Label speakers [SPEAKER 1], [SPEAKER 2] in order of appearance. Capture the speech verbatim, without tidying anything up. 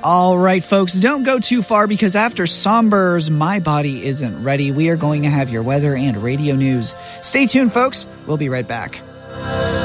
[SPEAKER 1] All right, folks, don't go too far because after Somber's My Body Isn't Ready, we are going to have your weather and radio news. Stay tuned, folks. We'll be right back.